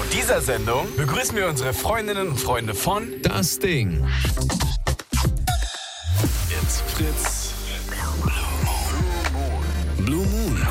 dieser Sendung begrüßen wir unsere Freundinnen und Freunde von Das Ding. It's Fritz Blue Moon.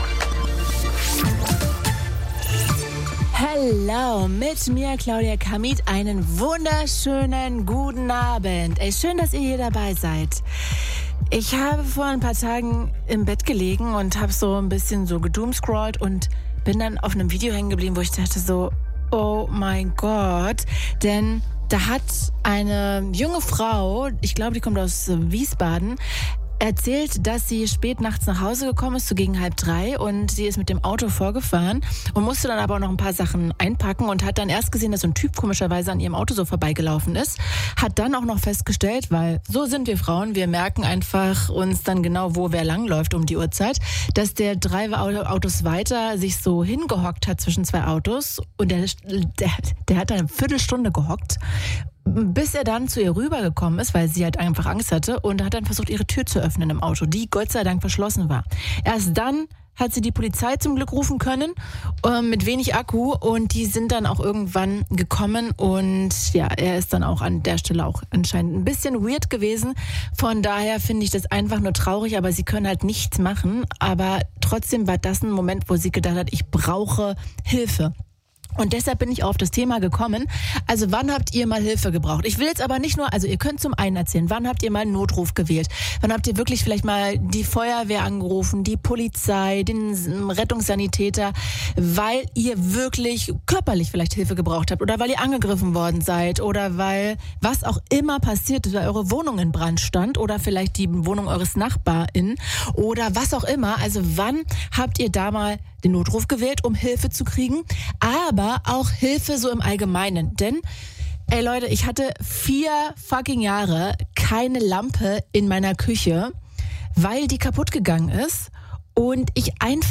Hello, mit mir Claudia Kamit. Einen wunderschönen guten Abend. Ey, schön, dass ihr hier dabei seid. Ich habe vor ein paar Tagen im Bett gelegen und habe so ein bisschen so gedoomscrollt und bin dann auf einem Video hängen geblieben, wo ich dachte so, oh mein Gott, denn da hat eine junge Frau, ich glaube, die kommt aus Wiesbaden, erzählt, dass sie spät nachts nach Hause gekommen ist, so gegen 2:30, und sie ist mit dem Auto vorgefahren und musste dann aber auch noch ein paar Sachen einpacken und hat dann erst gesehen, dass so ein Typ komischerweise an ihrem Auto so vorbeigelaufen ist, hat dann auch noch festgestellt, weil so sind wir Frauen, wir merken einfach uns dann genau, wo wer langläuft um die Uhrzeit, dass der 3 Autos weiter sich so hingehockt hat zwischen 2 Autos und der hat eine Viertelstunde gehockt, bis er dann zu ihr rübergekommen ist, weil sie halt einfach Angst hatte, und hat dann versucht, ihre Tür zu öffnen im Auto, die Gott sei Dank verschlossen war. Erst dann hat sie die Polizei zum Glück rufen können, mit wenig Akku, und die sind dann auch irgendwann gekommen, und ja, er ist dann auch an der Stelle auch anscheinend ein bisschen weird gewesen. Von daher finde ich das einfach nur traurig, aber sie können halt nichts machen. Aber trotzdem war das ein Moment, wo sie gedacht hat, ich brauche Hilfe. Und deshalb bin ich auf das Thema gekommen. Also wann habt ihr mal Hilfe gebraucht? Ich will jetzt aber nicht nur, also ihr könnt zum einen erzählen, wann habt ihr mal einen Notruf gewählt? Wann habt ihr wirklich vielleicht mal die Feuerwehr angerufen, die Polizei, den Rettungssanitäter, weil ihr wirklich körperlich vielleicht Hilfe gebraucht habt oder weil ihr angegriffen worden seid oder weil was auch immer passiert ist, weil eure Wohnung in Brand stand oder vielleicht die Wohnung eures Nachbarn oder was auch immer. Also wann habt ihr da mal den Notruf gewählt, um Hilfe zu kriegen? Aber auch Hilfe so im Allgemeinen. Denn, ey Leute, ich hatte 4 fucking Jahre keine Lampe in meiner Küche, weil die kaputt gegangen ist. Und ich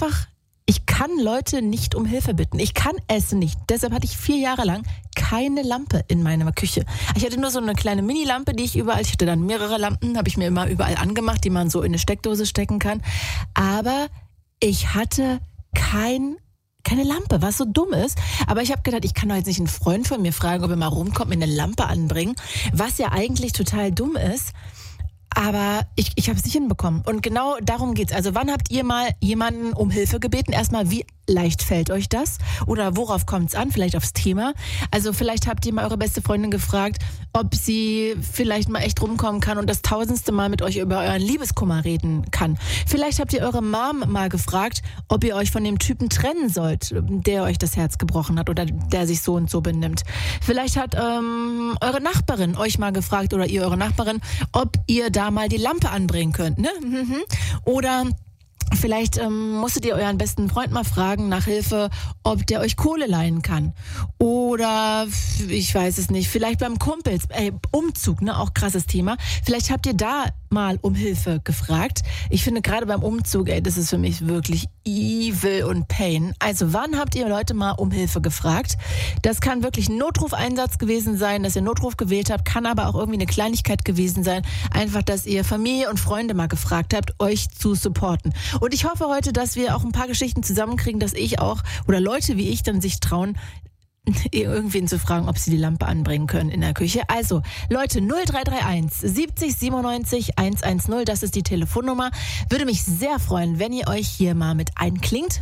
kann Leute nicht um Hilfe bitten. Ich kann es nicht. Deshalb hatte ich 4 Jahre lang keine Lampe in meiner Küche. Ich hatte nur so eine kleine Mini-Lampe, ich hatte dann mehrere Lampen, habe ich mir immer überall angemacht, die man so in eine Steckdose stecken kann. Aber ich hatte keine Lampe, was so dumm ist. Aber ich habe gedacht, ich kann doch jetzt nicht einen Freund von mir fragen, ob er mal rumkommt, mir eine Lampe anbringen, was ja eigentlich total dumm ist. Aber ich habe es nicht hinbekommen. Und genau darum geht's. Also wann habt ihr mal jemanden um Hilfe gebeten? Erstmal, wie leicht fällt euch das? Oder worauf kommt's an? Vielleicht aufs Thema. Also vielleicht habt ihr mal eure beste Freundin gefragt, ob sie vielleicht mal echt rumkommen kann und das 1000. Mal mit euch über euren Liebeskummer reden kann. Vielleicht habt ihr eure Mom mal gefragt, ob ihr euch von dem Typen trennen sollt, der euch das Herz gebrochen hat oder der sich so und so benimmt. Vielleicht hat eure Nachbarin euch mal gefragt oder ihr eure Nachbarin, ob ihr da mal die Lampe anbringen könnt, ne? Oder vielleicht musstet ihr euren besten Freund mal fragen nach Hilfe, ob der euch Kohle leihen kann. Oder, ich weiß es nicht, vielleicht beim Kumpels, Umzug, ne, auch krasses Thema. Vielleicht habt ihr da mal um Hilfe gefragt. Ich finde gerade beim Umzug, das ist für mich wirklich evil und pain. Also wann habt ihr Leute mal um Hilfe gefragt? Das kann wirklich ein Notrufeinsatz gewesen sein, dass ihr Notruf gewählt habt, kann aber auch irgendwie eine Kleinigkeit gewesen sein. Einfach, dass ihr Familie und Freunde mal gefragt habt, euch zu supporten. Und ich hoffe heute, dass wir auch ein paar Geschichten zusammenkriegen, dass ich auch, oder Leute wie ich dann sich trauen, irgendwen zu fragen, ob sie die Lampe anbringen können in der Küche. Also, Leute, 0331 70 97 110, das ist die Telefonnummer. Würde mich sehr freuen, wenn ihr euch hier mal mit einklingt.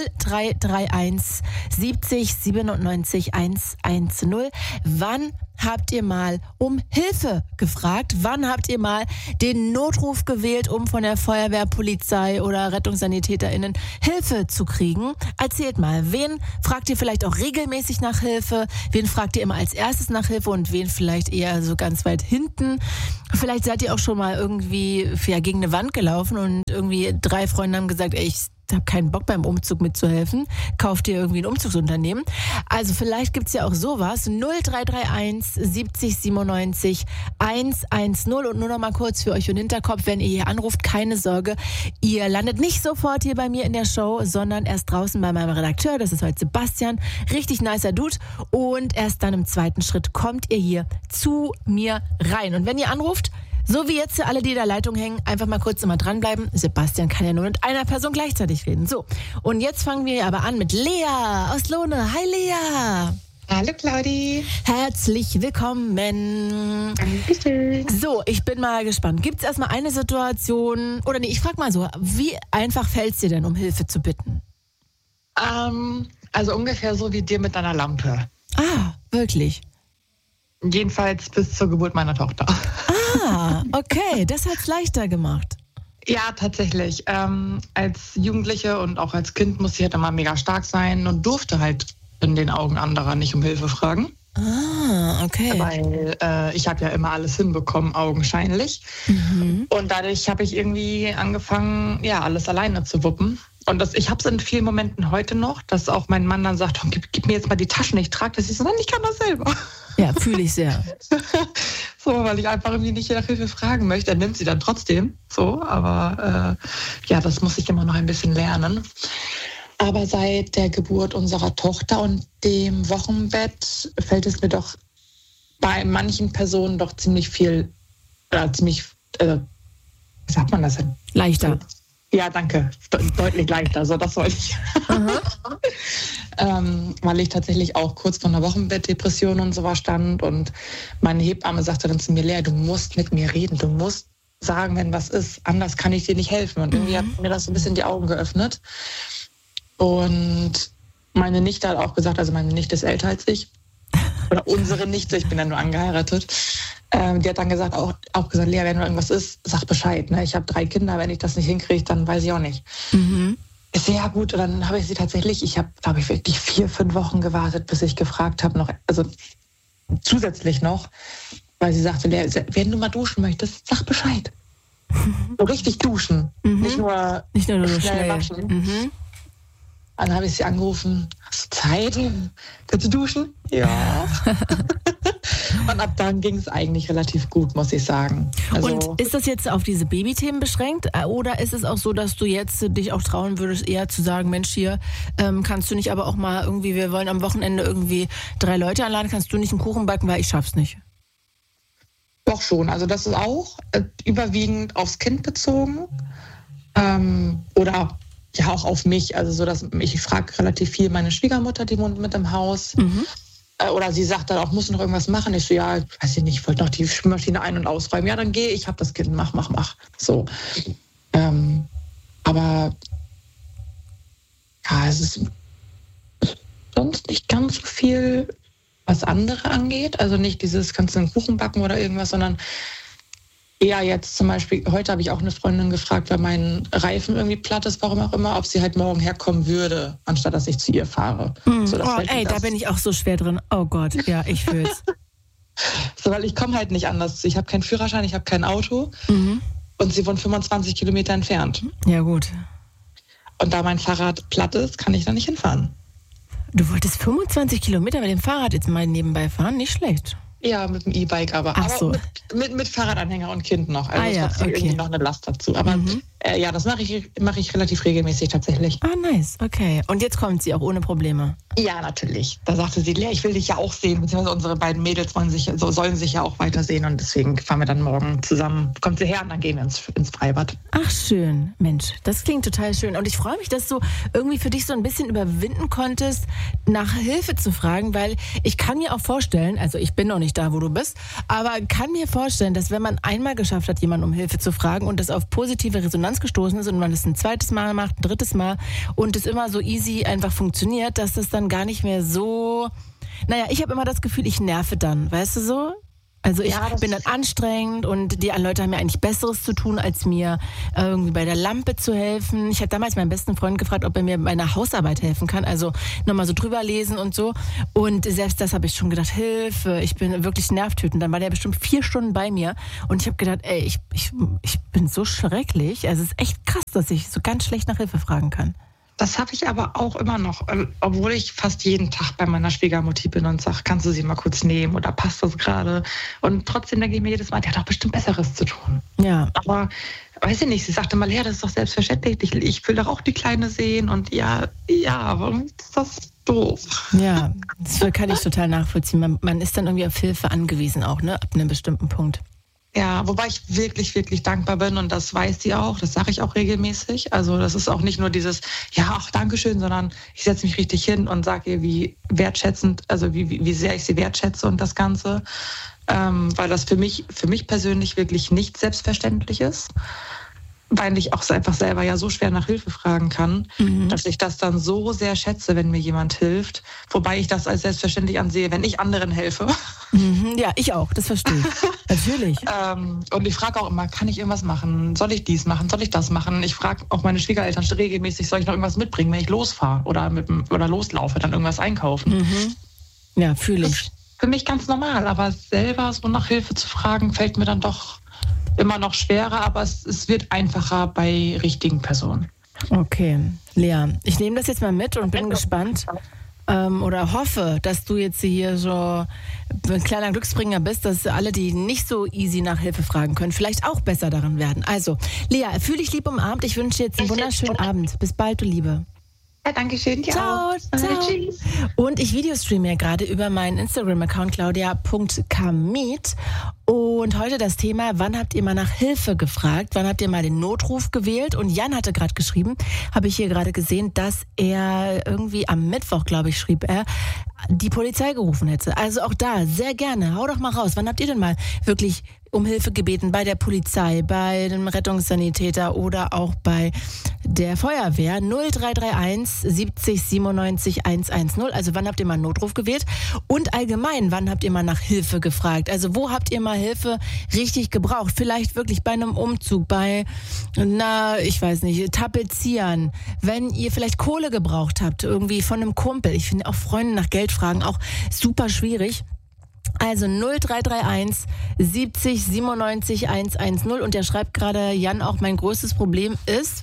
0331 70 97 110. Wann habt ihr mal um Hilfe gefragt? Wann habt ihr mal den Notruf gewählt, um von der Feuerwehr, Polizei oder RettungssanitäterInnen Hilfe zu kriegen? Erzählt mal, wen fragt ihr vielleicht auch regelmäßig nach Hilfe? Wen fragt ihr immer als erstes nach Hilfe und wen vielleicht eher so ganz weit hinten? Vielleicht seid ihr auch schon mal irgendwie gegen eine Wand gelaufen und irgendwie 3 Freunde haben gesagt, ich habe keinen Bock beim Umzug mitzuhelfen. Kauft ihr irgendwie ein Umzugsunternehmen? Also vielleicht gibt's ja auch sowas. 0331 70 97 110. Und nur noch mal kurz für euch im Hinterkopf, wenn ihr hier anruft, keine Sorge, ihr landet nicht sofort hier bei mir in der Show, sondern erst draußen bei meinem Redakteur, das ist heute Sebastian, richtig nicer Dude, und erst dann im zweiten Schritt kommt ihr hier zu mir rein. Und wenn ihr anruft, so wie jetzt alle, die in der Leitung hängen, einfach mal kurz immer dranbleiben. Sebastian kann ja nur mit einer Person gleichzeitig reden. So, und jetzt fangen wir aber an mit Lea aus Lohne. Hi Lea! Hallo Claudi. Herzlich willkommen. Dankeschön. So, ich bin mal gespannt. Gibt es erstmal eine Situation, oder nee, ich frage mal so, wie einfach fällt es dir denn, um Hilfe zu bitten? Also ungefähr so wie dir mit deiner Lampe. Ah, wirklich? Jedenfalls bis zur Geburt meiner Tochter. Ah, okay, das hat's leichter gemacht. Ja, tatsächlich. Als Jugendliche und auch als Kind musste ich halt immer mega stark sein und durfte halt in den Augen anderer nicht um Hilfe fragen. Ah, okay. Weil ich habe ja immer alles hinbekommen, augenscheinlich. Und dadurch habe ich irgendwie angefangen, ja, alles alleine zu wuppen. Und ich habe es in vielen Momenten heute noch, dass auch mein Mann dann sagt, gib mir jetzt mal die Taschen, ich trage das. Ich so, nein, ich kann das selber. Ja, fühle ich sehr. So, weil ich einfach irgendwie nicht nach Hilfe fragen möchte. Er nimmt sie dann trotzdem. So, aber ja, das muss ich immer noch ein bisschen lernen. Aber seit der Geburt unserer Tochter und dem Wochenbett fällt es mir doch bei manchen Personen doch ziemlich viel, wie sagt man das denn? Leichter. Ja, danke. Deutlich leichter. So, das wollte ich. Weil ich tatsächlich auch kurz vor einer Wochenbettdepression und so was stand. Und meine Hebamme sagte dann zu mir, Lea, du musst mit mir reden. Du musst sagen, wenn was ist. Anders kann ich dir nicht helfen. Und irgendwie hat mir das so ein bisschen die Augen geöffnet. Und meine Nichte hat auch gesagt, also meine Nichte ist älter als ich. Oder unsere Nichte, ich bin ja nur angeheiratet. Die hat dann auch gesagt, Lea, wenn irgendwas ist, sag Bescheid. Ne? Ich habe 3 Kinder, wenn ich das nicht hinkriege, dann weiß ich auch nicht. Ist ja gut, und dann habe ich sie tatsächlich, ich habe, glaube ich, wirklich 4-5 Wochen gewartet, bis ich gefragt habe, also zusätzlich noch, weil sie sagte, Lea, wenn du mal duschen möchtest, sag Bescheid. So richtig duschen, nicht nur schnell waschen. Dann habe ich sie angerufen, hast du Zeit? Kannst du duschen? Ja. Und ab dann ging es eigentlich relativ gut, muss ich sagen. Also, und ist das jetzt auf diese Babythemen beschränkt? Oder ist es auch so, dass du jetzt dich auch trauen würdest, eher zu sagen, Mensch, hier kannst du nicht aber auch mal irgendwie, wir wollen am Wochenende irgendwie 3 Leute einladen, kannst du nicht einen Kuchen backen, weil ich schaff's nicht? Doch schon, also das ist auch überwiegend aufs Kind bezogen. Oder ja, auch auf mich. Also so, dass ich frage relativ viel meine Schwiegermutter, die wohnt mit im Haus. Oder sie sagt dann auch, musst du noch irgendwas machen? Ich so, ja, weiß ich nicht, ich wollte noch die Spülmaschine ein- und ausräumen. Ja, dann gehe ich, hab das Kind, mach. So. Aber ja, es ist sonst nicht ganz so viel, was andere angeht. Also nicht dieses, kannst du einen Kuchen backen oder irgendwas, sondern eher jetzt zum Beispiel, heute habe ich auch eine Freundin gefragt, weil mein Reifen irgendwie platt ist, warum auch immer, ob sie halt morgen herkommen würde, anstatt dass ich zu ihr fahre. So, da bin ich auch so schwer drin. Oh Gott, ja, ich fühl's. So, weil ich komme halt nicht anders. Ich habe keinen Führerschein, ich habe kein Auto und sie wohnt 25 Kilometer entfernt. Ja, gut. Und da mein Fahrrad platt ist, kann ich da nicht hinfahren. Du wolltest 25 Kilometer mit dem Fahrrad jetzt mal nebenbei fahren? Nicht schlecht. Ja, mit dem E-Bike, aber mit Fahrradanhänger und Kind noch. Also trotzdem irgendwie noch eine Last dazu. Aber ja, das mache ich relativ regelmäßig tatsächlich. Ah, nice, okay. Und jetzt kommt sie auch ohne Probleme? Ja, natürlich. Da sagte sie, Lea, ich will dich ja auch sehen, beziehungsweise unsere beiden Mädels sollen sich ja auch weitersehen und deswegen fahren wir dann morgen zusammen. Kommt sie her und dann gehen wir ins Freibad. Ach, schön. Mensch, das klingt total schön. Und ich freue mich, dass du irgendwie für dich so ein bisschen überwinden konntest, nach Hilfe zu fragen, weil ich kann mir auch vorstellen, also ich bin noch nicht da, wo du bist, aber kann mir vorstellen, dass wenn man einmal geschafft hat, jemanden um Hilfe zu fragen und das auf positive Resonanz gestoßen ist und man das ein zweites Mal macht, ein drittes Mal und es immer so easy einfach funktioniert, dass das dann gar nicht mehr so... Naja, ich habe immer das Gefühl, ich nerve dann, weißt du so? Also ich bin dann anstrengend und die Leute haben ja eigentlich Besseres zu tun, als mir irgendwie bei der Lampe zu helfen. Ich habe damals meinen besten Freund gefragt, ob er mir bei einer Hausarbeit helfen kann, also nochmal so drüber lesen und so. Und selbst das habe ich schon gedacht, Hilfe, ich bin wirklich nervtötend. Dann war der bestimmt 4 Stunden bei mir und ich habe gedacht, ey, ich bin so schrecklich. Also es ist echt krass, dass ich so ganz schlecht nach Hilfe fragen kann. Das habe ich aber auch immer noch, obwohl ich fast jeden Tag bei meiner Schwiegermutti bin und sage, kannst du sie mal kurz nehmen oder passt das gerade? Und trotzdem denke ich mir jedes Mal, die hat doch bestimmt Besseres zu tun. Ja. Aber weiß ich nicht, sie sagte mal, ja, das ist doch selbstverständlich, ich will doch auch die Kleine sehen und ja, warum ist das doof? Ja, das kann ich total nachvollziehen. Man ist dann irgendwie auf Hilfe angewiesen auch, ne, ab einem bestimmten Punkt. Ja, wobei ich wirklich, wirklich dankbar bin und das weiß sie auch, das sage ich auch regelmäßig. Also das ist auch nicht nur dieses, ja, ach, Dankeschön, sondern ich setze mich richtig hin und sage ihr, wie wertschätzend, also wie sehr ich sie wertschätze und das Ganze, weil das für mich persönlich wirklich nicht selbstverständlich ist. Weil ich auch einfach selber ja so schwer nach Hilfe fragen kann, dass ich das dann so sehr schätze, wenn mir jemand hilft. Wobei ich das als selbstverständlich ansehe, wenn ich anderen helfe. Ja, ich auch, das verstehe ich. Natürlich. Und ich frage auch immer, kann ich irgendwas machen? Soll ich dies machen? Soll ich das machen? Ich frage auch meine Schwiegereltern regelmäßig, soll ich noch irgendwas mitbringen, wenn ich losfahre oder loslaufe, dann irgendwas einkaufen. Ja, fühle ich. Für mich ganz normal, aber selber so nach Hilfe zu fragen, fällt mir dann doch immer noch schwerer, aber es wird einfacher bei richtigen Personen. Okay, Lea, ich nehme das jetzt mal mit und bin gespannt oder hoffe, dass du jetzt hier so ein kleiner Glücksbringer bist, dass alle, die nicht so easy nach Hilfe fragen können, vielleicht auch besser darin werden. Also, Lea, fühl dich lieb umarmt. Ich wünsche dir jetzt einen wunderschönen Abend. Bis bald, du Liebe. Ja, danke schön. Ciao, ciao. Tschüss. Und ich videostreame ja gerade über meinen Instagram-Account claudia.kamit. Und heute das Thema, wann habt ihr mal nach Hilfe gefragt? Wann habt ihr mal den Notruf gewählt? Und Jan hatte gerade geschrieben, habe ich hier gerade gesehen, dass er irgendwie am Mittwoch, glaube ich, schrieb er, die Polizei gerufen hätte. Also auch da, sehr gerne. Hau doch mal raus. Wann habt ihr denn mal wirklich um Hilfe gebeten bei der Polizei, bei dem Rettungssanitäter oder auch bei der Feuerwehr? 0331 70 97 110. Also wann habt ihr mal einen Notruf gewählt? Und allgemein, wann habt ihr mal nach Hilfe gefragt? Also wo habt ihr mal Hilfe richtig gebraucht? Vielleicht wirklich bei einem Umzug, bei, ich weiß nicht, Tapezieren. Wenn ihr vielleicht Kohle gebraucht habt, irgendwie von einem Kumpel. Ich finde auch Freunde nach Geld fragen auch super schwierig. Also 0331 70 97 110 und der schreibt gerade, Jan, auch mein größtes Problem ist,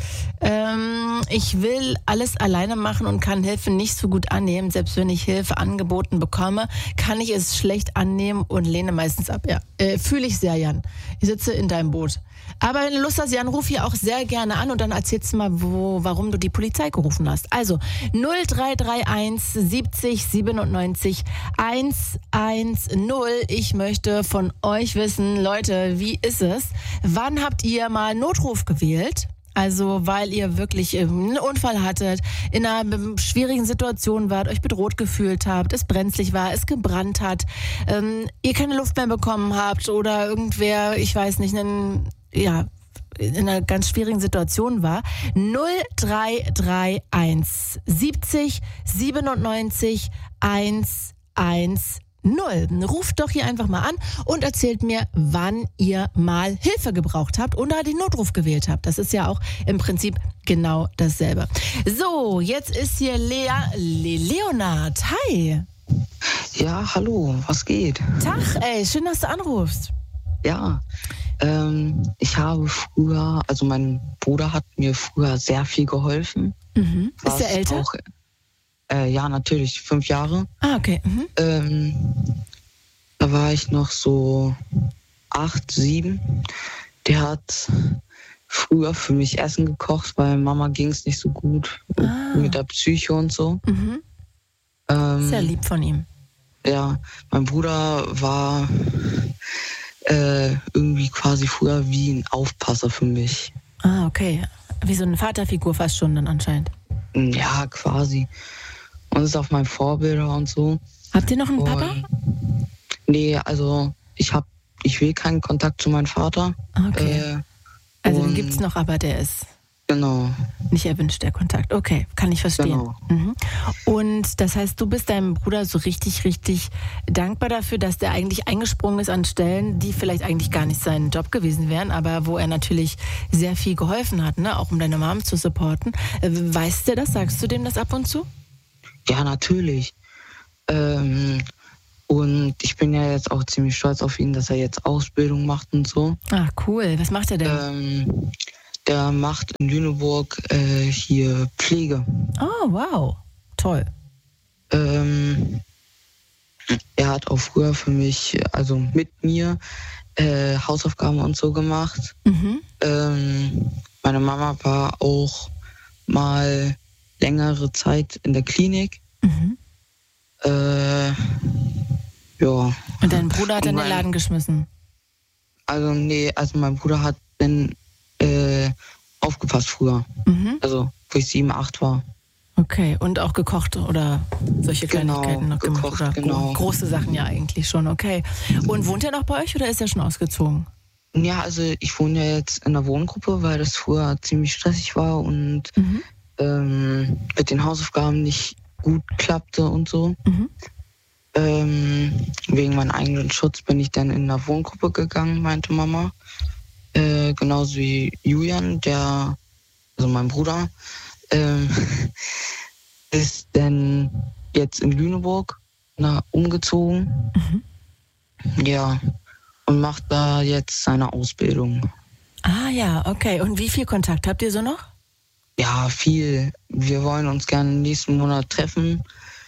ich will alles alleine machen und kann Hilfe nicht so gut annehmen. Selbst wenn ich Hilfe angeboten bekomme, kann ich es schlecht annehmen und lehne meistens ab. Ja, fühle ich sehr, Jan. Ich sitze in deinem Boot. Aber wenn du Lust hast, Jan, ruf hier auch sehr gerne an und dann erzählst du mal, warum du die Polizei gerufen hast. Also 0331 70 97 110. Ich möchte von euch wissen, Leute, wie ist es? Wann habt ihr mal Notruf gewählt? Also weil ihr wirklich einen Unfall hattet, in einer schwierigen Situation wart, euch bedroht gefühlt habt, es brenzlig war, es gebrannt hat, ihr keine Luft mehr bekommen habt oder irgendwer, ich weiß nicht, in einer ganz schwierigen Situation war. 0331 70 97 110. Ruft doch hier einfach mal an und erzählt mir, wann ihr mal Hilfe gebraucht habt oder den Notruf gewählt habt. Das ist ja auch im Prinzip genau dasselbe. So, jetzt ist hier Leonard. Hi. Ja, hallo, was geht? Tag, schön, dass du anrufst. Ja, ich habe früher, also mein Bruder hat mir früher sehr viel geholfen. Ist er älter? Auch, ja, natürlich, 5 Jahre. Ah, okay. Da war ich noch so 8, 7. Der hat früher für mich Essen gekocht, weil Mama ging es nicht so gut mit der Psyche und so. Sehr lieb von ihm. Ja, mein Bruder war irgendwie quasi früher wie ein Aufpasser für mich. Ah, okay. Wie so eine Vaterfigur fast schon dann anscheinend. Ja, quasi. Und ist auch mein Vorbilder und so. Habt ihr noch einen Papa? Nee, also ich will keinen Kontakt zu meinem Vater. Okay. Also den gibt's noch, aber der ist genau nicht erwünscht, der Kontakt. Okay, kann ich verstehen. Genau. Und das heißt, du bist deinem Bruder so richtig, richtig dankbar dafür, dass der eigentlich eingesprungen ist an Stellen, die vielleicht eigentlich gar nicht sein Job gewesen wären, aber wo er natürlich sehr viel geholfen hat, ne? Auch um deine Mom zu supporten. Weißt du das? Sagst du dem das ab und zu? Ja, natürlich. Und ich bin ja jetzt auch ziemlich stolz auf ihn, dass er jetzt Ausbildung macht und so. Ah, cool. Was macht er denn? Der macht in Lüneburg hier Pflege. Oh, wow. Toll. Er hat auch früher für mich, also mit mir, Hausaufgaben und so gemacht. Meine Mama war auch mal längere Zeit in der Klinik. Ja. Und dein Bruder hat dann den Laden geschmissen? Also nee, also mein Bruder hat dann aufgepasst früher. Also wo ich 7, 8 war. Okay, und auch gekocht oder solche Kleinigkeiten noch gemacht? Gekocht, oder genau. Große Sachen ja eigentlich schon, okay. Und wohnt er noch bei euch oder ist er schon ausgezogen? Ja, also ich wohne ja jetzt in einer Wohngruppe, weil das früher ziemlich stressig war und mit den Hausaufgaben nicht gut klappte und so. Wegen meinem eigenen Schutz bin ich dann in eine Wohngruppe gegangen, meinte Mama. Genauso wie Julian, also mein Bruder, ist dann jetzt in Lüneburg umgezogen. Ja, und macht da jetzt seine Ausbildung. Ah ja, okay. Und wie viel Kontakt habt ihr so noch? Ja, viel. Wir wollen uns gerne nächsten Monat treffen.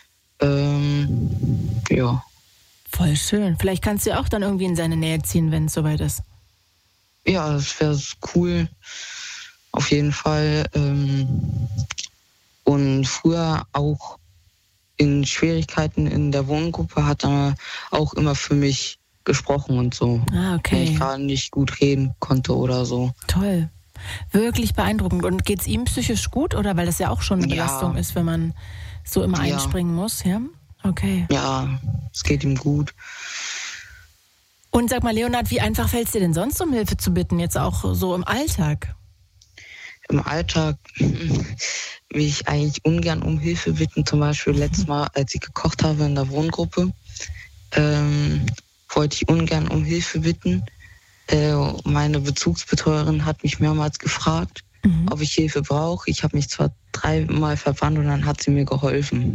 Ja. Voll schön. Vielleicht kannst du ja auch dann irgendwie in seine Nähe ziehen, wenn es soweit ist. Ja, das wäre cool. Auf jeden Fall. Und früher auch in Schwierigkeiten in der Wohngruppe hat er auch immer für mich gesprochen und so. Ah, okay. Wenn ich gerade nicht gut reden konnte oder so. Toll. Wirklich beeindruckend. Und geht's ihm psychisch gut? Oder weil das ja auch schon eine Belastung ist, wenn man so immer einspringen muss, ja? Okay. Ja, es geht ihm gut. Und sag mal, Leonhard, wie einfach fällt es dir denn sonst, um Hilfe zu bitten, jetzt auch so im Alltag? Im Alltag will ich eigentlich ungern um Hilfe bitten. Zum Beispiel letztes Mal, als ich gekocht habe in der Wohngruppe, wollte ich ungern um Hilfe bitten. Meine Bezugsbetreuerin hat mich mehrmals gefragt, ob ich Hilfe brauche. Ich habe mich zwar 3-mal verbannt und dann hat sie mir geholfen.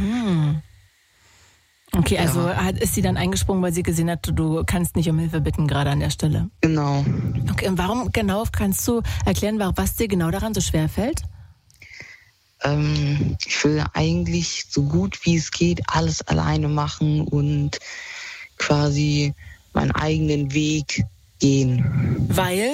Okay, also ist sie dann eingesprungen, weil sie gesehen hat, du kannst nicht um Hilfe bitten, gerade an der Stelle? Genau. Okay, und warum genau, kannst du erklären, was dir genau daran so schwer fällt? Ich will eigentlich so gut wie es geht alles alleine machen und quasi meinen eigenen Weg gehen. Weil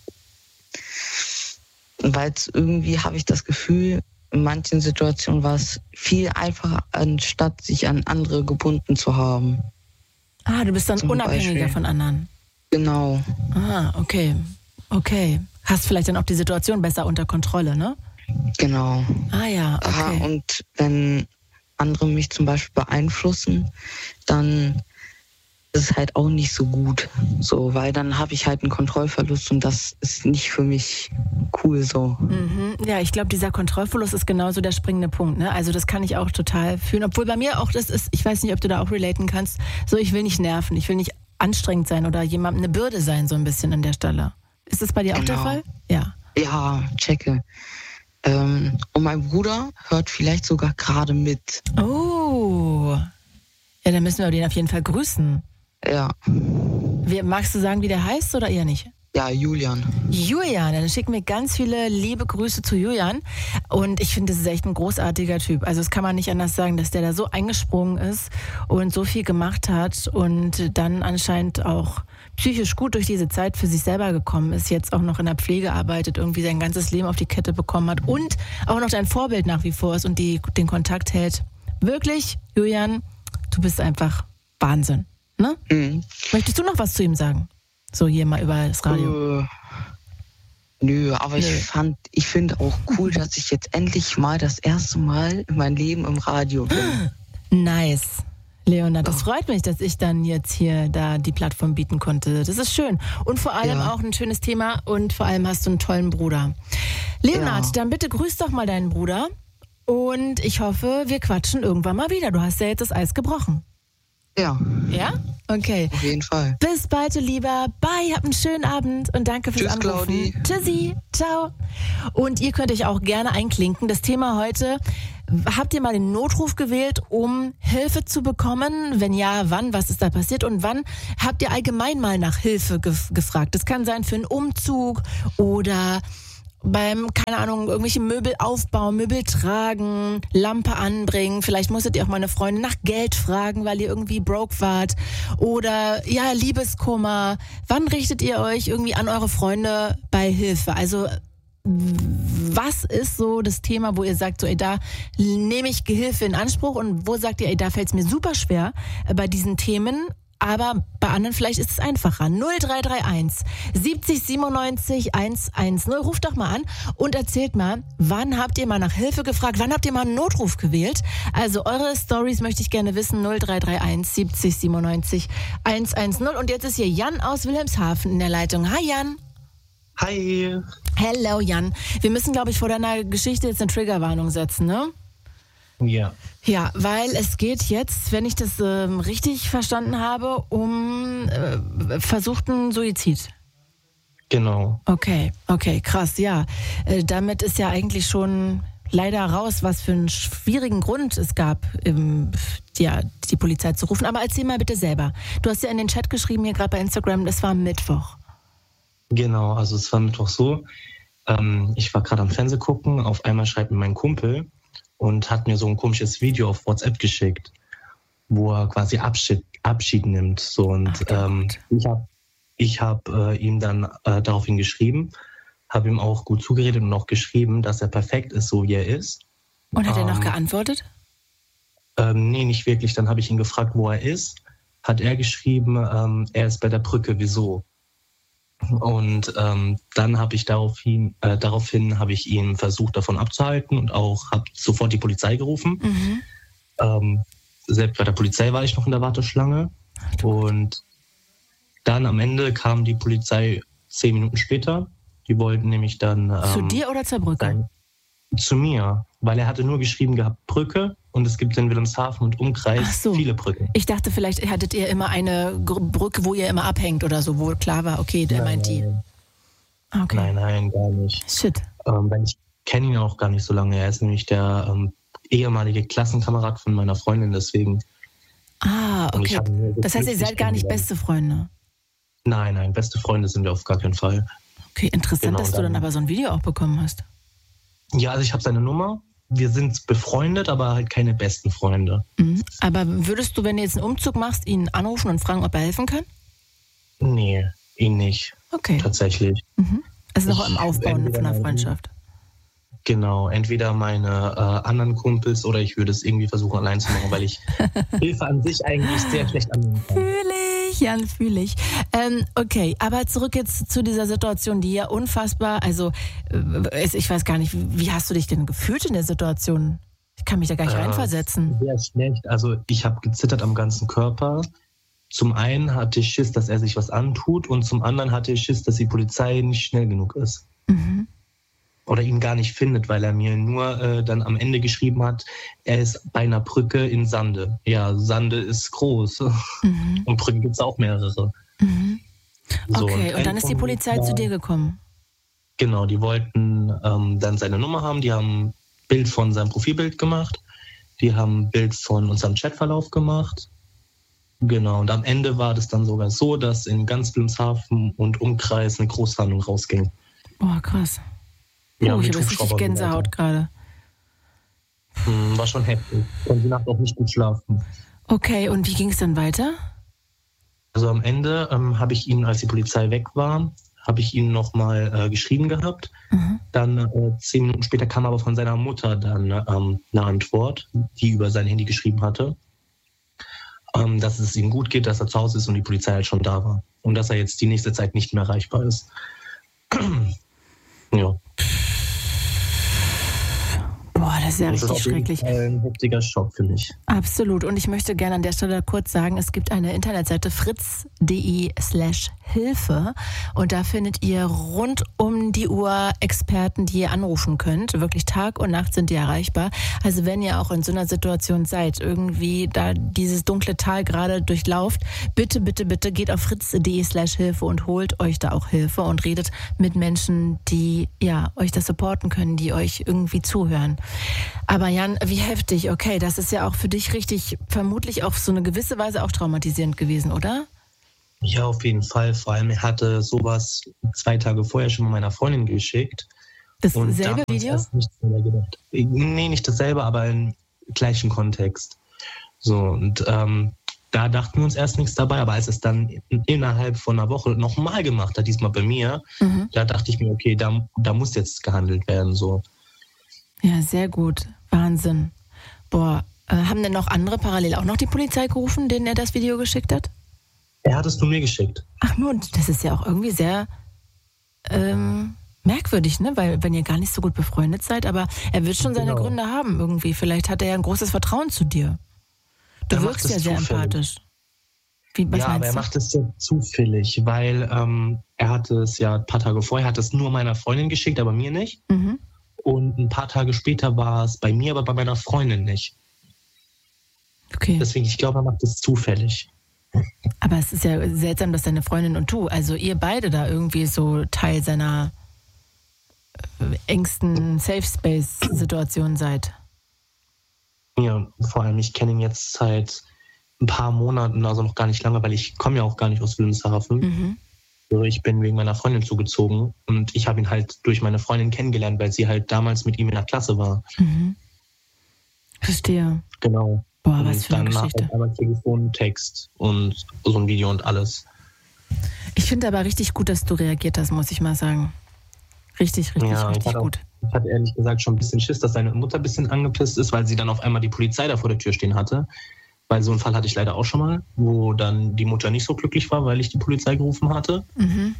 es irgendwie, habe ich das Gefühl, in manchen Situationen war es viel einfacher, anstatt sich an andere gebunden zu haben. Ah, du bist dann Zum unabhängiger Beispiel. von anderen. Genau. Ah, okay. Okay. Hast vielleicht dann auch die Situation besser unter Kontrolle, ne? Genau. Ah ja, okay. Ja, und wenn andere mich zum Beispiel beeinflussen, dann ist es halt auch nicht so gut. So, weil dann habe ich halt einen Kontrollverlust und das ist nicht für mich cool so. Ja, ich glaube, dieser Kontrollverlust ist genauso der springende Punkt, ne? Also das kann ich auch total fühlen. Obwohl bei mir auch das ist, ich weiß nicht, ob du da auch relaten kannst, so ich will nicht nerven, ich will nicht anstrengend sein oder jemandem eine Bürde sein, so ein bisschen an der Stelle. Ist das bei dir auch der Fall? Ja. Ja, checke. Und mein Bruder hört vielleicht sogar gerade mit. Oh. Ja, dann müssen wir den auf jeden Fall grüßen. Ja. Magst du sagen, wie der heißt oder eher nicht? Ja, Julian. Julian, dann schicken mir ganz viele liebe Grüße zu Julian. Und ich finde, das ist echt ein großartiger Typ. Also das kann man nicht anders sagen, dass der da so eingesprungen ist und so viel gemacht hat und dann anscheinend auch psychisch gut durch diese Zeit für sich selber gekommen ist, jetzt auch noch in der Pflege arbeitet, irgendwie sein ganzes Leben auf die Kette bekommen hat und auch noch dein Vorbild nach wie vor ist und den Kontakt hält. Wirklich, Julian, du bist einfach Wahnsinn. Ne? Möchtest du noch was zu ihm sagen? So hier mal über das Radio. Nö, aber ich finde auch cool, dass ich jetzt endlich mal das erste Mal in meinem Leben im Radio bin. Nice. Leonhard, das freut mich, dass ich dann jetzt hier da die Plattform bieten konnte. Das ist schön. Und vor allem auch ein schönes Thema und vor allem hast du einen tollen Bruder. Leonhard, dann bitte grüß doch mal deinen Bruder und ich hoffe, wir quatschen irgendwann mal wieder. Du hast ja jetzt das Eis gebrochen. Ja. Ja? Okay. Auf jeden Fall. Bis bald, du Lieber. Bye, habt einen schönen Abend und danke fürs Anrufen. Claudi. Tschüssi, ciao. Und ihr könnt euch auch gerne einklinken. Das Thema heute, habt ihr mal den Notruf gewählt, um Hilfe zu bekommen? Wenn ja, wann? Was ist da passiert? Und wann habt ihr allgemein mal nach Hilfe gefragt? Das kann sein für einen Umzug oder beim, keine Ahnung, irgendwelche Möbel aufbauen, Möbel tragen, Lampe anbringen. Vielleicht musstet ihr auch mal eine Freundin nach Geld fragen, weil ihr irgendwie broke wart. Oder, ja, Liebeskummer. Wann richtet ihr euch irgendwie an eure Freunde bei Hilfe? Also, was ist so das Thema, wo ihr sagt, so, ey, da nehme ich Hilfe in Anspruch und wo sagt ihr, ey, da fällt es mir super schwer bei diesen Themen aber bei anderen vielleicht ist es einfacher. 0331 70 97 110. Ruft doch mal an und erzählt mal, wann habt ihr mal nach Hilfe gefragt? Wann habt ihr mal einen Notruf gewählt? Also eure Stories möchte ich gerne wissen. 0331 70 97 110. Und jetzt ist hier Jan aus Wilhelmshaven in der Leitung. Hi Jan. Hi. Hello Jan. Wir müssen, glaube ich, vor deiner Geschichte jetzt eine Triggerwarnung setzen, ne? Ja. Ja, weil es geht jetzt, wenn ich das richtig verstanden habe, um versuchten Suizid. Genau. Okay, krass, ja. Damit ist ja eigentlich schon leider raus, was für einen schwierigen Grund es gab, die Polizei zu rufen. Aber erzähl mal bitte selber. Du hast ja in den Chat geschrieben, hier gerade bei Instagram, das war Mittwoch. Genau, also es war Mittwoch so. Ich war gerade am Fernsehen gucken, auf einmal schreibt mir mein Kumpel und hat mir so ein komisches Video auf WhatsApp geschickt, wo er quasi Abschied nimmt. So, und ich hab ihm dann daraufhin geschrieben, habe ihm auch gut zugeredet und auch geschrieben, dass er perfekt ist, so wie er ist. Und hat er noch geantwortet? Nee, nicht wirklich. Dann habe ich ihn gefragt, wo er ist. Hat er geschrieben, er ist bei der Brücke, wieso? Und dann habe ich daraufhin habe ich ihn versucht, davon abzuhalten und auch habe sofort die Polizei gerufen. Selbst bei der Polizei war ich noch in der Warteschlange. Und dann am Ende kam die Polizei 10 Minuten später. Die wollten nämlich dann... zu dir oder zur Brücke? Zu mir, weil er hatte nur geschrieben gehabt Brücke und es gibt in Wilhelmshaven und Umkreis viele Brücken. Ich dachte, vielleicht hattet ihr immer eine Brücke, wo ihr immer abhängt oder so, wo klar war, okay, der meint die. Okay. Nein, gar nicht. Shit. Ich kenne ihn auch gar nicht so lange. Er ist nämlich der ehemalige Klassenkamerad von meiner Freundin, deswegen. Okay. Das heißt, ihr seid gar nicht beste Freunde? Nein, beste Freunde sind wir auf gar keinen Fall. Okay, interessant, genau, dass du dann aber so ein Video auch bekommen hast. Ja, also ich habe seine Nummer. Wir sind befreundet, aber halt keine besten Freunde. Aber würdest du, wenn du jetzt einen Umzug machst, ihn anrufen und fragen, ob er helfen kann? Nee, ihn nicht. Okay. Tatsächlich. Es ist noch im Aufbauen von einer Freundschaft. Genau, entweder meine anderen Kumpels oder ich würde es irgendwie versuchen, allein zu machen, weil ich Hilfe an sich eigentlich sehr schlecht annehmen kann. Fühle ich. Okay, aber zurück jetzt zu dieser Situation, die ja unfassbar, also ich weiß gar nicht, wie hast du dich denn gefühlt in der Situation? Ich kann mich da gar nicht reinversetzen. Sehr schlecht, also ich habe gezittert am ganzen Körper. Zum einen hatte ich Schiss, dass er sich was antut und zum anderen hatte ich Schiss, dass die Polizei nicht schnell genug ist. Oder ihn gar nicht findet, weil er mir nur dann am Ende geschrieben hat, er ist bei einer Brücke in Sande. Ja, Sande ist groß. Und Brücken gibt es auch mehrere. So, okay, und dann ist die Polizei zu dir gekommen? Genau, die wollten dann seine Nummer haben. Die haben ein Bild von seinem Profilbild gemacht. Die haben ein Bild von unserem Chatverlauf gemacht. Genau, und am Ende war das dann sogar so, dass in ganz Wilhelmshaven und Umkreis eine Großfahndung rausging. Boah, krass. Ja, ich habe richtig Gänsehaut gerade. War schon heftig. Konnte die Nacht auch nicht gut schlafen. Okay, und wie ging es dann weiter? Also am Ende habe ich ihn, als die Polizei weg war, habe ich ihn nochmal geschrieben gehabt. Dann 10 Minuten später kam aber von seiner Mutter dann eine Antwort, die über sein Handy geschrieben hatte, dass es ihm gut geht, dass er zu Hause ist und die Polizei halt schon da war. Und dass er jetzt die nächste Zeit nicht mehr erreichbar ist. Ja. Boah, das ist ja richtig schrecklich. Das ist ein heftiger Schock für mich. Absolut. Und ich möchte gerne an der Stelle kurz sagen, es gibt eine Internetseite fritz.de/Hilfe und da findet ihr rund um die Uhr Experten, die ihr anrufen könnt. Wirklich Tag und Nacht sind die erreichbar. Also wenn ihr auch in so einer Situation seid, irgendwie da dieses dunkle Tal gerade durchlauft, bitte geht auf fritz.de/Hilfe und holt euch da auch Hilfe und redet mit Menschen, die euch da supporten können, die euch irgendwie zuhören. Aber Jan, wie heftig. Okay, das ist ja auch für dich richtig, vermutlich auf so eine gewisse Weise auch traumatisierend gewesen, oder? Ja, auf jeden Fall. Vor allem, er hatte sowas 2 Tage vorher schon mal meiner Freundin geschickt. Dasselbe Video? Nee, nicht dasselbe, aber im gleichen Kontext. So, und da dachten wir uns erst nichts dabei, aber als es dann innerhalb von einer Woche nochmal gemacht hat, diesmal bei mir, da dachte ich mir, okay, da muss jetzt gehandelt werden, so. Ja, sehr gut. Wahnsinn. Boah, haben denn noch andere parallel auch noch die Polizei gerufen, denen er das Video geschickt hat? Er hat es nur mir geschickt. Ach nur, das ist ja auch irgendwie sehr merkwürdig, ne? Weil wenn ihr gar nicht so gut befreundet seid, aber er wird schon seine Gründe haben irgendwie. Vielleicht hat er ja ein großes Vertrauen zu dir. Du wirkst ja sehr empathisch. Aber er macht es sehr zufällig, weil er hatte es ja ein paar Tage vorher, hat es nur meiner Freundin geschickt, aber mir nicht. Mhm. Und ein paar Tage später war es bei mir, aber bei meiner Freundin nicht. Okay. Deswegen, ich glaube, er macht es zufällig. Aber es ist ja seltsam, dass deine Freundin und du, also ihr beide da irgendwie so Teil seiner engsten Safe-Space-Situation seid. Ja, vor allem, ich kenne ihn jetzt seit ein paar Monaten, also noch gar nicht lange, weil ich komme ja auch gar nicht aus Wilhelmshaven. Mhm. Also ich bin wegen meiner Freundin zugezogen und ich habe ihn halt durch meine Freundin kennengelernt, weil sie halt damals mit ihm in der Klasse war. Mhm. Verstehe. Genau. Boah, was für eine Geschichte. Halt einmal Telefon, Text und so ein Video und alles. Ich finde aber richtig gut, dass du reagiert hast, muss ich mal sagen. Richtig gut. Ich hatte ehrlich gesagt schon ein bisschen Schiss, dass seine Mutter ein bisschen angepisst ist, weil sie dann auf einmal die Polizei da vor der Tür stehen hatte. Weil so einen Fall hatte ich leider auch schon mal, wo dann die Mutter nicht so glücklich war, weil ich die Polizei gerufen hatte. Mhm.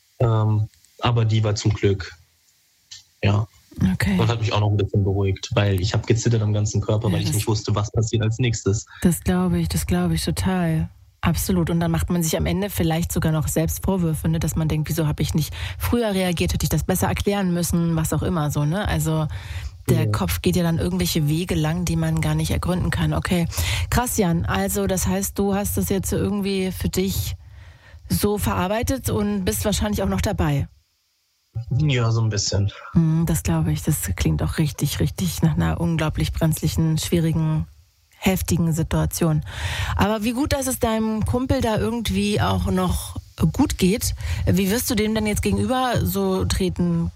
Aber die war zum Glück, ja. Okay. Und hat mich auch noch ein bisschen beruhigt, weil ich habe gezittert am ganzen Körper, weil ich nicht wusste, was passiert als nächstes. Das glaube ich total. Absolut. Und dann macht man sich am Ende vielleicht sogar noch selbst Vorwürfe, ne? Dass man denkt, wieso habe ich nicht früher reagiert, hätte ich das besser erklären müssen, was auch immer so, ne? Also der Kopf geht ja dann irgendwelche Wege lang, die man gar nicht ergründen kann. Okay, krass, Jan. Also das heißt, du hast das jetzt irgendwie für dich so verarbeitet und bist wahrscheinlich auch noch dabei. Ja, so ein bisschen. Das glaube ich. Das klingt auch richtig nach einer unglaublich brenzlichen, schwierigen, heftigen Situation. Aber wie gut, dass es deinem Kumpel da irgendwie auch noch gut geht. Wie wirst du dem denn jetzt gegenüber so treten?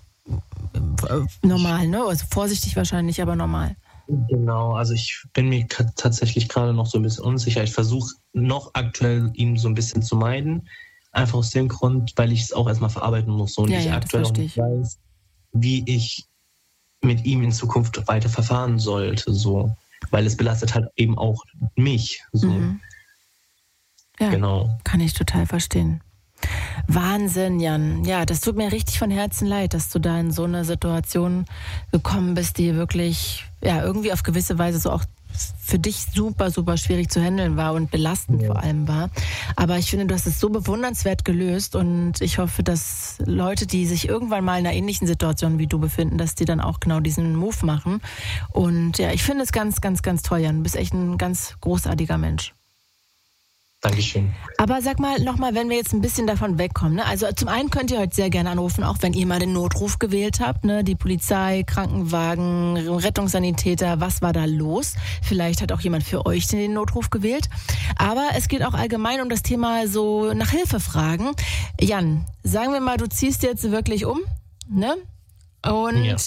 Normal, ne? Also vorsichtig wahrscheinlich, aber normal. Genau, also ich bin mir tatsächlich gerade noch so ein bisschen unsicher. Ich versuche noch aktuell ihn so ein bisschen zu meiden. Einfach aus dem Grund, weil ich es auch erstmal verarbeiten muss und ich aktuell auch nicht weiß, wie ich mit ihm in Zukunft weiter verfahren sollte. So. Weil es belastet halt eben auch mich. So. Mhm. Ja, genau. Kann ich total verstehen. Wahnsinn, Jan. Ja, das tut mir richtig von Herzen leid, dass du da in so eine Situation gekommen bist, die wirklich, ja, irgendwie auf gewisse Weise so auch für dich super schwierig zu handeln war und belastend vor allem war. Aber ich finde, du hast es so bewundernswert gelöst und ich hoffe, dass Leute, die sich irgendwann mal in einer ähnlichen Situation wie du befinden, dass die dann auch genau diesen Move machen. Und ja, ich finde es ganz toll, Jan. Du bist echt ein ganz großartiger Mensch. Dankeschön. Aber sag mal nochmal, wenn wir jetzt ein bisschen davon wegkommen, ne? Also zum einen könnt ihr heute sehr gerne anrufen, auch wenn ihr mal den Notruf gewählt habt, ne? Die Polizei, Krankenwagen, Rettungssanitäter, was war da los? Vielleicht hat auch jemand für euch den Notruf gewählt. Aber es geht auch allgemein um das Thema so nach Hilfe fragen. Jan, sagen wir mal, du ziehst jetzt wirklich um, ne? Und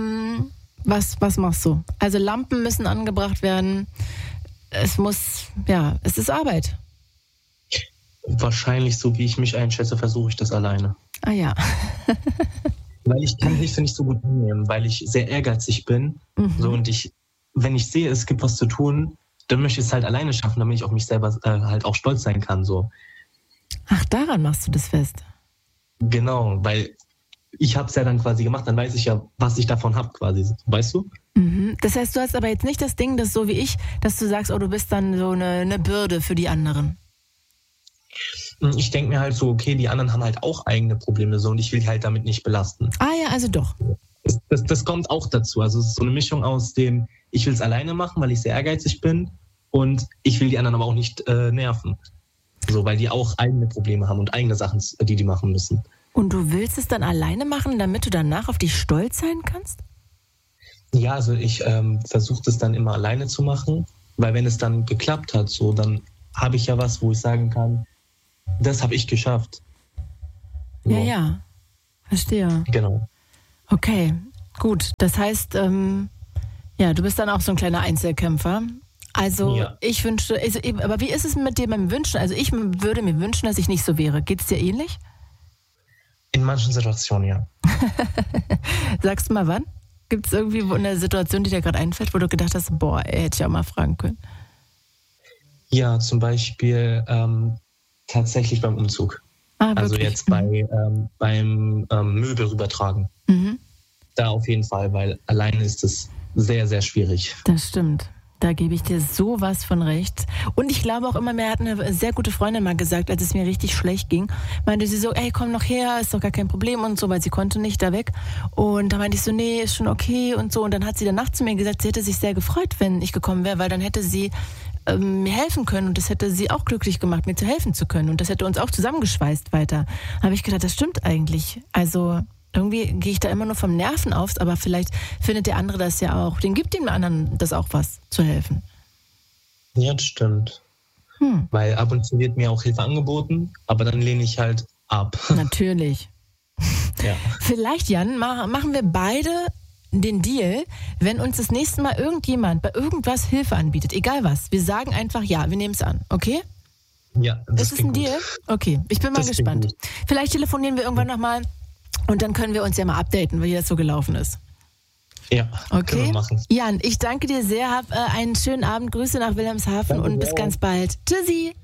was machst du? Also Lampen müssen angebracht werden. Es ist Arbeit. Wahrscheinlich, so wie ich mich einschätze, versuche ich das alleine. Ah ja. Weil ich kann Hilfe nicht so gut annehmen, weil ich sehr ehrgeizig bin. So, und wenn ich sehe, es gibt was zu tun, dann möchte ich es halt alleine schaffen, damit ich auf mich selber halt auch stolz sein kann. So. Ach, daran machst du das fest? Genau, weil ich habe es ja dann quasi gemacht, dann weiß ich ja, was ich davon habe quasi, weißt du? Das heißt, du hast aber jetzt nicht das Ding, dass so wie ich, dass du sagst, oh, du bist dann so eine Bürde für die anderen. Ich denke mir halt so, okay, die anderen haben halt auch eigene Probleme so und ich will die halt damit nicht belasten. Ah ja, also doch. Das kommt auch dazu. Also es ist so eine Mischung aus dem, ich will es alleine machen, weil ich sehr ehrgeizig bin und ich will die anderen aber auch nicht nerven. So, weil die auch eigene Probleme haben und eigene Sachen, die machen müssen. Und du willst es dann alleine machen, damit du danach auf dich stolz sein kannst? Ja, also ich versuche das dann immer alleine zu machen, weil wenn es dann geklappt hat, so, dann habe ich ja was, wo ich sagen kann, das habe ich geschafft. So. Ja, verstehe. Genau. Okay, gut. Das heißt, du bist dann auch so ein kleiner Einzelkämpfer. Also ich wünschte, aber wie ist es mit dir beim Wünschen? Also ich würde mir wünschen, dass ich nicht so wäre. Geht es dir ähnlich? In manchen Situationen, ja. Sagst du mal wann? Gibt es irgendwie eine Situation, die dir gerade einfällt, wo du gedacht hast, boah, hätte ich auch mal fragen können? Ja, zum Beispiel, Tatsächlich beim Umzug. Also wirklich? jetzt beim Möbel rübertragen. Mhm. Da auf jeden Fall, weil alleine ist es sehr, sehr schwierig. Das stimmt. Da gebe ich dir sowas von recht. Und ich glaube auch immer, mir hat eine sehr gute Freundin mal gesagt, als es mir richtig schlecht ging, meinte sie so, ey, komm noch her, ist doch gar kein Problem und so, weil sie konnte nicht da weg. Und da meinte ich so, nee, ist schon okay und so. Und dann hat sie danach zu mir gesagt, sie hätte sich sehr gefreut, wenn ich gekommen wäre, weil dann hätte sie mir helfen können und das hätte sie auch glücklich gemacht, mir zu helfen zu können. Und das hätte uns auch zusammengeschweißt weiter. Da habe ich gedacht, das stimmt eigentlich. Also irgendwie gehe ich da immer nur vom Nerven auf, aber vielleicht findet der andere das ja auch. Den gibt dem anderen das auch was, zu helfen. Ja, das stimmt. Weil ab und zu wird mir auch Hilfe angeboten, aber dann lehne ich halt ab. Natürlich. Ja. Vielleicht, Jan, machen wir beide den Deal, wenn uns das nächste Mal irgendjemand bei irgendwas Hilfe anbietet, egal was. Wir sagen einfach ja, wir nehmen es an, okay? Ja, das ist es ein gut. Deal? Okay, ich bin mal Das gespannt. gut. Vielleicht telefonieren wir irgendwann nochmal und dann können wir uns ja mal updaten, wie das so gelaufen ist. Ja, können Okay? wir machen. Jan, ich danke dir sehr. Hab einen schönen Abend. Grüße nach Wilhelmshaven und bis ganz bald. Tschüssi.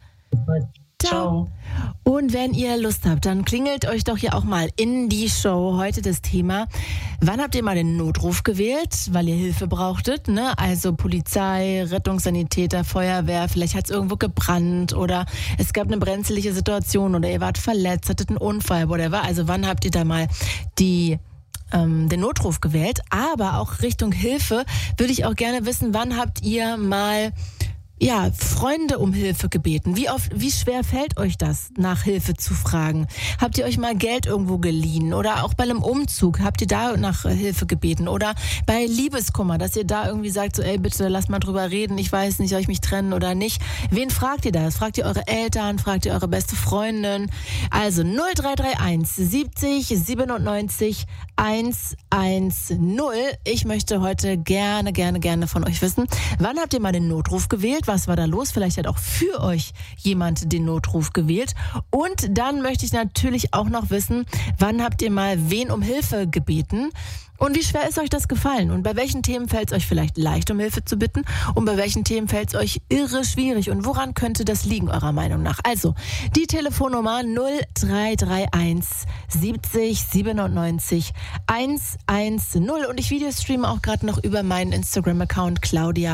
Ciao. Und wenn ihr Lust habt, dann klingelt euch doch hier auch mal in die Show. Heute das Thema: Wann habt ihr mal den Notruf gewählt, weil ihr Hilfe brauchtet? Ne? Also Polizei, Rettungssanitäter, Feuerwehr, vielleicht hat es irgendwo gebrannt oder es gab eine brenzliche Situation oder ihr wart verletzt, hattet einen Unfall, whatever. Also wann habt ihr da mal den Notruf gewählt? Aber auch Richtung Hilfe würde ich auch gerne wissen, wann habt ihr mal Freunde um Hilfe gebeten? Wie schwer fällt euch das, nach Hilfe zu fragen? Habt ihr euch mal Geld irgendwo geliehen? Oder auch bei einem Umzug, habt ihr da nach Hilfe gebeten? Oder bei Liebeskummer, dass ihr da irgendwie sagt, so, ey, bitte, lass mal drüber reden, ich weiß nicht, soll ich mich trennen oder nicht? Wen fragt ihr das? Fragt ihr eure Eltern? Fragt ihr eure beste Freundin? Also 0331 70 97 110. Ich möchte heute gerne von euch wissen, wann habt ihr mal den Notruf gewählt? Was war da los? Vielleicht hat auch für euch jemand den Notruf gewählt. Und dann möchte ich natürlich auch noch wissen, wann habt ihr mal wen um Hilfe gebeten? Und wie schwer ist euch das gefallen? Und bei welchen Themen fällt es euch vielleicht leicht, um Hilfe zu bitten? Und bei welchen Themen fällt es euch irre schwierig? Und woran könnte das liegen, eurer Meinung nach? Also, die Telefonnummer 0331 70 97 110. Und ich videostreame auch gerade noch über meinen Instagram-Account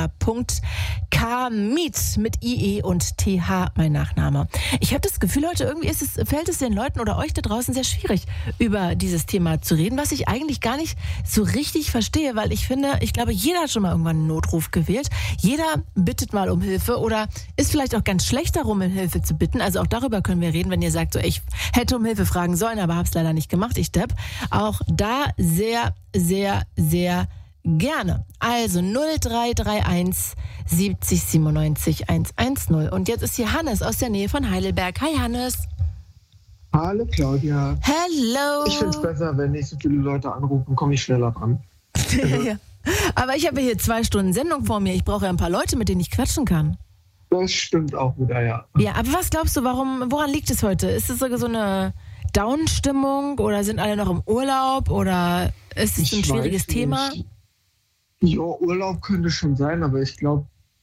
claudia.kmiet mit IE und TH, mein Nachname. Ich habe das Gefühl, heute irgendwie fällt es den Leuten oder euch da draußen sehr schwierig, über dieses Thema zu reden, was ich eigentlich gar nicht so richtig verstehe, weil ich glaube, jeder hat schon mal irgendwann einen Notruf gewählt. Jeder bittet mal um Hilfe oder ist vielleicht auch ganz schlecht darum, um Hilfe zu bitten. Also auch darüber können wir reden, wenn ihr sagt, so, ich hätte um Hilfe fragen sollen, aber habe es leider nicht gemacht, ich Depp. Auch da sehr, sehr, sehr gerne. Also 0331 70 97 110. Und jetzt ist hier Hannes aus der Nähe von Heidelberg. Hi Hannes. Hallo Claudia. Hello. Ich finde es besser, wenn nicht so viele Leute anrufen, komme ich schneller dran. Ja. Aber ich habe hier 2 Stunden Sendung vor mir. Ich brauche ja ein paar Leute, mit denen ich quatschen kann. Das stimmt auch wieder, ja. Ja, aber was glaubst du, woran liegt es heute? Ist es so eine Down-Stimmung oder sind alle noch im Urlaub oder ist es ein schwieriges Thema? Ja, Urlaub könnte schon sein, aber ich glaube,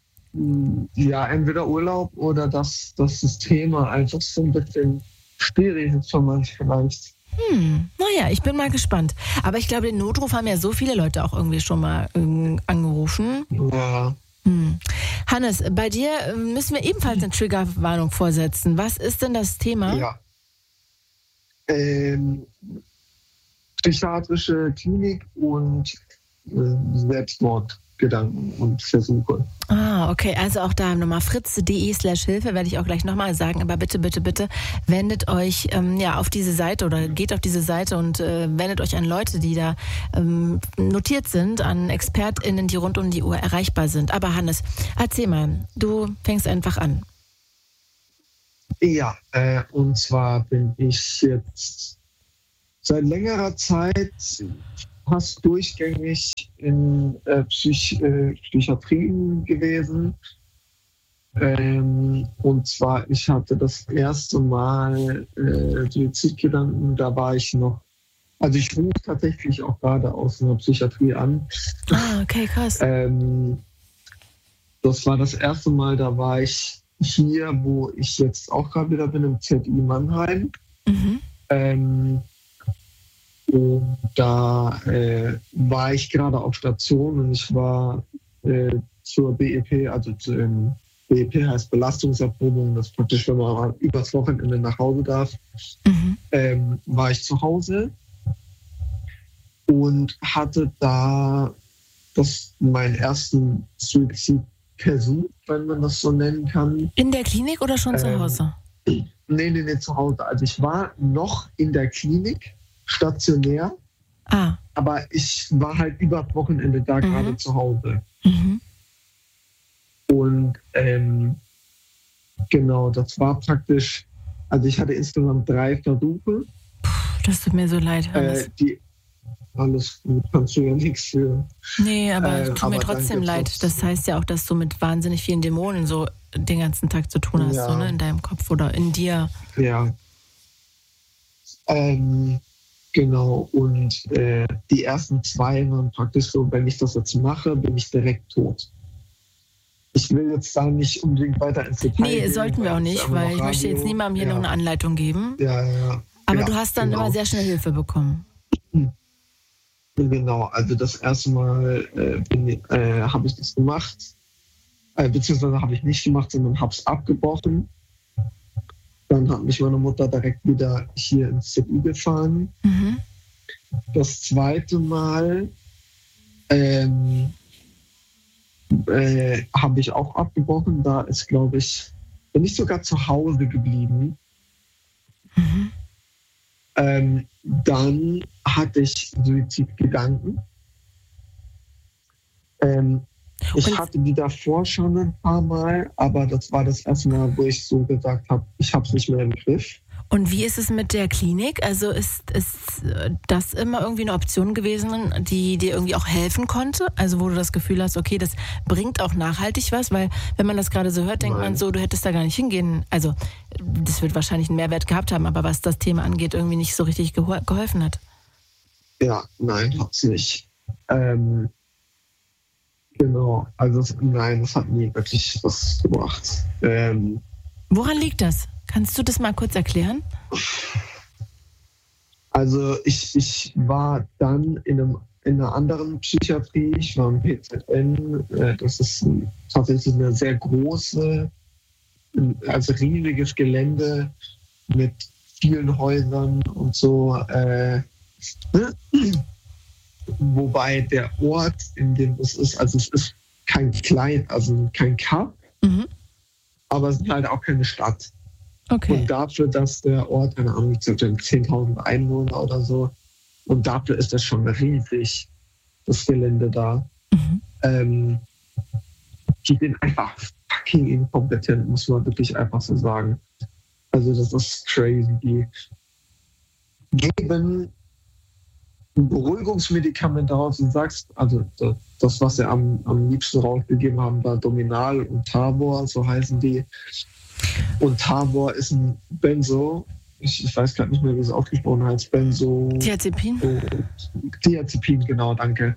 ja, entweder Urlaub oder dass das Thema einfach so ein bisschen schwierig ist für manche vielleicht. Naja, ich bin mal gespannt. Aber ich glaube, den Notruf haben ja so viele Leute auch irgendwie schon mal angerufen. Ja. Hannes, bei dir müssen wir ebenfalls eine Triggerwarnung vorsetzen. Was ist denn das Thema? Ja. Psychiatrische Klinik und Selbstmordgedanken und Versuche. Ah, okay. Also auch da nochmal fritz.de/Hilfe werde ich auch gleich nochmal sagen. Aber bitte, bitte, bitte wendet euch auf diese Seite oder geht auf diese Seite und wendet euch an Leute, die da notiert sind, an ExpertInnen, die rund um die Uhr erreichbar sind. Aber Hannes, erzähl mal, du fängst einfach an. Ja, und zwar bin ich jetzt seit längerer Zeit fast durchgängig in Psychiatrien gewesen. Und zwar, ich hatte das erste Mal Suizidgedanken, da war ich noch, also ich rufe tatsächlich auch gerade aus einer Psychiatrie an. Ah, okay, krass. Das war das erste Mal, da war ich hier, wo ich jetzt auch gerade wieder bin, im ZI Mannheim. Und da war ich gerade auf Station und ich war zur BEP, also BEP heißt Belastungserprobung, das ist praktisch, wenn man übers Wochenende nach Hause darf, war ich zu Hause und hatte da meinen ersten Suizidversuch, wenn man das so nennen kann. In der Klinik oder schon zu Hause? Nee, zu Hause. Also ich war noch in der Klinik, stationär, aber ich war halt übers Wochenende da gerade zu Hause. Und genau, das war praktisch, also ich hatte insgesamt 3 Versuche. Das tut mir so leid, Hannes. Alles gut, kannst du ja nichts für. Nee, aber tut mir trotzdem leid. Das heißt ja auch, dass du mit wahnsinnig vielen Dämonen so den ganzen Tag zu tun hast, so, ne? In deinem Kopf oder in dir. Ja. Genau, und die ersten 2 waren praktisch so, wenn ich das jetzt mache, bin ich direkt tot. Ich will jetzt da nicht unbedingt weiter ins Detail gehen. Sollten wir auch nicht, weil ich möchte jetzt niemandem hier noch eine Anleitung geben. Ja. Aber du hast dann immer sehr schnell Hilfe bekommen. Genau, also das erste Mal habe ich das gemacht, beziehungsweise habe ich nicht gemacht, sondern habe es abgebrochen. Dann hat mich meine Mutter direkt wieder hier ins ZI gefahren. Das zweite Mal habe ich auch abgebrochen. Da ist, glaube ich, bin ich sogar zu Hause geblieben. Dann hatte ich Suizidgedanken. Ich hatte die davor schon ein paar Mal, aber das war das erste Mal, wo ich so gesagt habe, ich habe es nicht mehr im Griff. Und wie ist es mit der Klinik? Also ist das immer irgendwie eine Option gewesen, die dir irgendwie auch helfen konnte? Also wo du das Gefühl hast, okay, das bringt auch nachhaltig was? Weil wenn man das gerade so hört, denkt man so, du hättest da gar nicht hingehen. Also das wird wahrscheinlich einen Mehrwert gehabt haben, aber was das Thema angeht, irgendwie nicht so richtig geholfen hat. Ja, nein, hat's nicht. Genau, also das hat nie wirklich was gebracht. Woran liegt das? Kannst du das mal kurz erklären? Also ich war dann in einer anderen Psychiatrie, ich war im PZN, das ist tatsächlich eine sehr große, also riesiges Gelände mit vielen Häusern und so. Wobei der Ort, in dem es ist, also es ist kein Kaff, aber es ist halt auch keine Stadt. Okay. Und dafür, dass der Ort, keine Ahnung, 10.000 Einwohner oder so, und dafür ist das schon riesig, das Gelände da. Die sind einfach fucking inkompetent, muss man wirklich einfach so sagen. Also das ist crazy. Die geben ein Beruhigungsmedikament raus und sagst, also das, was sie am liebsten rausgegeben haben, war Dominal und Tabor, so heißen die. Und Tabor ist ein Benzo, ich weiß gerade nicht mehr, wie es ausgesprochen heißt, Benzo... Diazepin? Diazepin, genau, danke.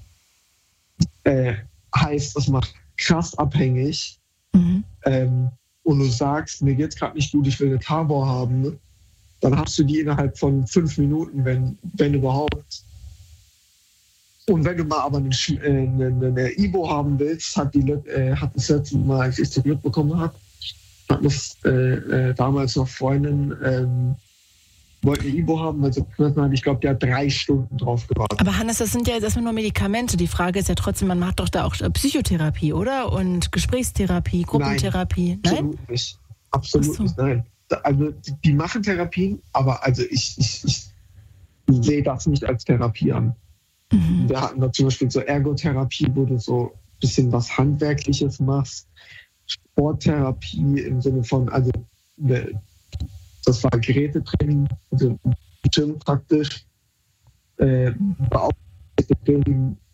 Heißt, das macht krass abhängig. Und du sagst, mir geht's gerade nicht gut, ich will eine Tabor haben, dann hast du die innerhalb von 5 Minuten, wenn überhaupt. Und wenn du mal aber eine Ibo haben willst, hat das letzte Mal, als ich das mitbekommen habe, hat das damals noch Freundin wollte eine Ibo haben, weil sie ich glaube, die hat 3 Stunden drauf gewartet. Aber Hannes, das sind ja jetzt erstmal nur Medikamente. Die Frage ist ja trotzdem, man macht doch da auch Psychotherapie, oder? Und Gesprächstherapie, Gruppentherapie. Nein? Absolut nicht. Absolut nicht, nein. Also die machen Therapien, aber also ich sehe das nicht als Therapie an. Wir hatten da zum Beispiel so Ergotherapie, wo du so ein bisschen was Handwerkliches machst. Sporttherapie im Sinne von, also das war Gerätetraining, also Gym praktisch, war auch Training